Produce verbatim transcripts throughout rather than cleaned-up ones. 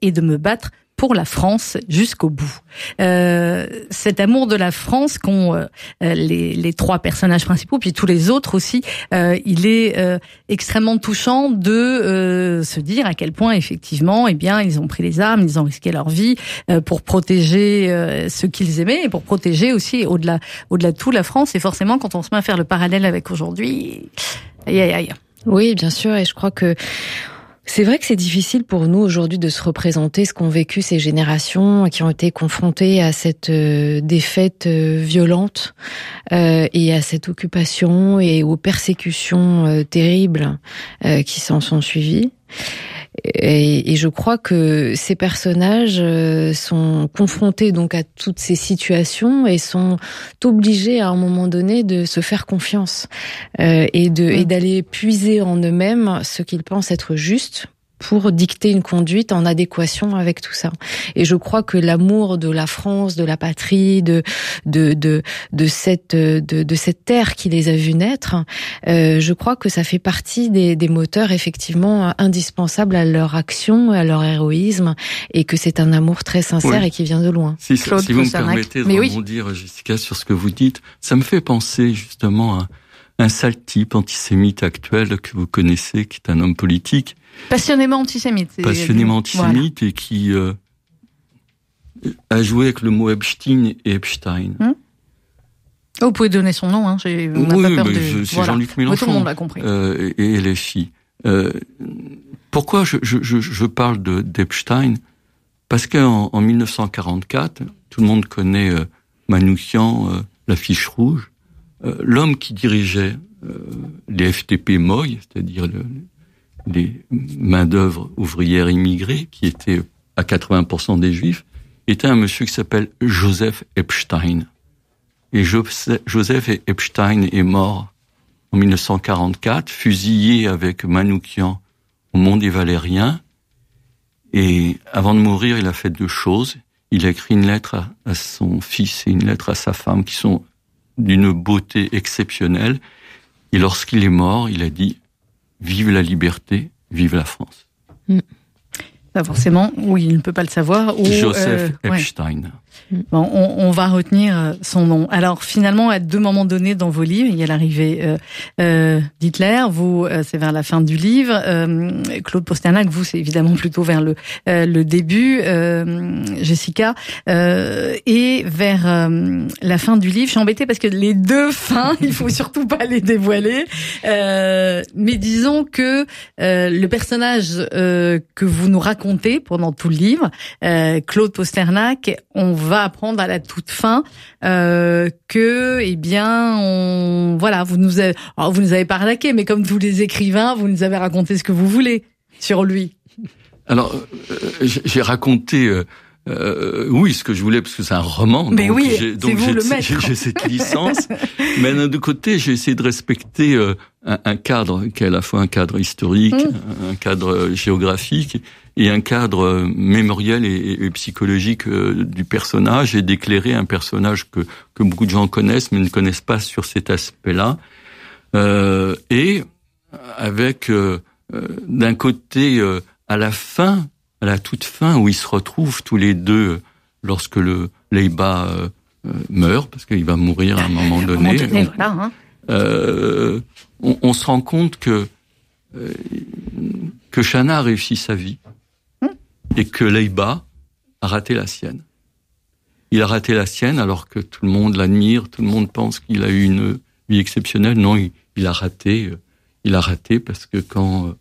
et de me battre pour la France jusqu'au bout. Euh, cet amour de la France qu'ont euh, les, les trois personnages principaux, puis tous les autres aussi, euh, il est euh, extrêmement touchant de euh, se dire à quel point effectivement, eh bien, ils ont pris les armes, ils ont risqué leur vie euh, pour protéger euh, ceux qu'ils aimaient et pour protéger aussi au-delà, au-delà de tout la France. Et forcément, quand on se met à faire le parallèle avec aujourd'hui, aïe aïe aïe. Oui, bien sûr, et je crois que c'est vrai que c'est difficile pour nous aujourd'hui de se représenter ce qu'ont vécu ces générations qui ont été confrontées à cette euh, défaite euh, violente euh, et à cette occupation et aux persécutions euh, terribles euh, qui s'en sont suivies. Et, et je crois que ces personnages sont confrontés donc à toutes ces situations et sont obligés à un moment donné de se faire confiance euh, et de et d'aller puiser en eux-mêmes ce qu'ils pensent être juste pour dicter une conduite en adéquation avec tout ça. Et je crois que l'amour de la France, de la patrie, de de de de cette de de cette terre qui les a vus naître, euh, je crois que ça fait partie des des moteurs effectivement indispensables à leur action, à leur héroïsme, et que c'est un amour très sincère oui. et qui vient de loin. Si, si vous me permettez de Mais rebondir, oui. Jessica, sur ce que vous dites, ça me fait penser justement à un sale type antisémite actuel que vous connaissez, qui est un homme politique. Passionnément antisémite. C'est... Passionnément antisémite voilà. et qui euh, a joué avec le mot Epstein et Epstein. Hum oh, vous pouvez donner son nom, hein. J'ai, on n'a oui, pas peur mais de... je, c'est voilà. Jean-Luc Mélenchon. Tout le monde l'a compris. Euh, et, et les filles. Euh, pourquoi je, je, je, je parle de, d'Epstein? Parce qu'en en mille neuf cent quarante-quatre, tout le monde connaît euh, Manouchian, euh, la fiche rouge. Euh, l'homme qui dirigeait euh, les F T P M O I, c'est-à-dire le, les main-d'œuvre ouvrières immigrées, qui étaient à quatre-vingts pour cent des Juifs, était un monsieur qui s'appelle Joseph Epstein. Et Joseph Epstein est mort en mille neuf cent quarante-quatre, fusillé avec Manouchian au Mont des Valériens. Et avant de mourir, il a fait deux choses. Il a écrit une lettre à, à son fils et une lettre à sa femme qui sont d'une beauté exceptionnelle. Et lorsqu'il est mort, il a dit « Vive la liberté, vive la France mmh. ». Pas forcément, oui, il ne peut pas le savoir. Ou, Joseph euh, Epstein. Ouais. Bon, on, on va retenir son nom. Alors finalement, à deux moments donnés dans vos livres, il y a l'arrivée euh, euh, d'Hitler. Vous, euh, c'est vers la fin du livre. Euh, Claude Pasternak, vous, c'est évidemment plutôt vers le euh, le début. Euh, Jessica, euh, et vers euh, la fin du livre. Je suis embêtée parce que les deux fins, il faut surtout pas les dévoiler. Euh, mais disons que euh, le personnage euh, que vous nous racontez pendant tout le livre, euh, Claude Pasternak, on va apprendre à la toute fin euh, que, eh bien, on, voilà, vous nous avez, alors vous nous avez pas arnaqué, mais comme tous les écrivains, vous nous avez raconté ce que vous voulez sur lui. Alors, euh, j'ai raconté, euh, euh, oui, ce que je voulais, parce que c'est un roman. Mais donc oui, j'ai, donc c'est vous j'ai, le maître. J'ai, j'ai cette licence. Mais d'un autre côté, j'ai essayé de respecter euh, un, un cadre qui est à la fois un cadre historique, mmh. un cadre géographique, et un cadre mémoriel et, et psychologique du personnage, et d'éclairer un personnage que, que beaucoup de gens connaissent, mais ne connaissent pas sur cet aspect-là. Euh, et avec, euh, d'un côté, euh, à la fin, à la toute fin, où ils se retrouvent tous les deux, lorsque le Leiba euh, meurt, parce qu'il va mourir à un moment donné, à un moment donné on, voilà, hein. euh, on, on se rend compte que, euh, que Chana a réussi sa vie. Et que Leiba a raté la sienne. Il a raté la sienne alors que tout le monde l'admire, tout le monde pense qu'il a eu une vie exceptionnelle. Non, il, il a raté. Il a raté parce que quand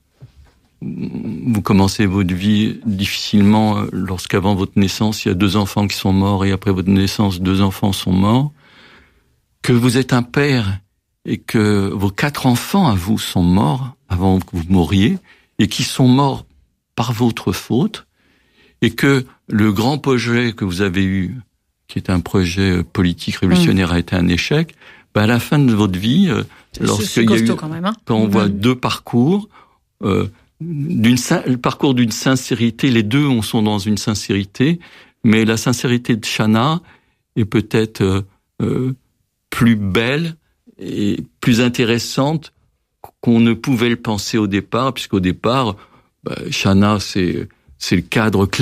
vous commencez votre vie difficilement, lorsqu'avant votre naissance, il y a deux enfants qui sont morts et après votre naissance, deux enfants sont morts, que vous êtes un père et que vos quatre enfants à vous sont morts avant que vous mouriez et qui sont morts par votre faute, et que le grand projet que vous avez eu, qui est un projet politique révolutionnaire, mmh. a été un échec, bah à la fin de votre vie, euh, lorsqu'il y a eu, quand, même, hein. quand on mmh. voit deux parcours, euh, d'une, le parcours d'une sincérité, les deux on sont dans une sincérité, mais la sincérité de Chana est peut-être euh, euh, plus belle et plus intéressante qu'on ne pouvait le penser au départ, puisqu'au départ, bah, Chana, c'est, c'est le cadre clair